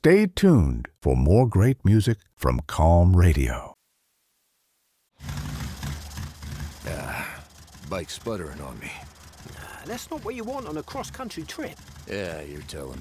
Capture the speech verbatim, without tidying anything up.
Stay tuned for more great music from Calm Radio. Ah, bike's sputtering on me. Nah, that's not what you want on a cross-country trip. Yeah, you're telling me.